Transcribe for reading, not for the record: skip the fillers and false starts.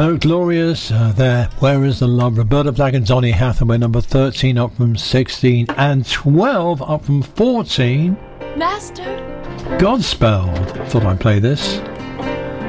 So glorious there. Where is the love? Roberta Flack and Donny Hathaway, number 13 up from 16 and 12 up from 14. Master. Godspell. Thought I'd play this.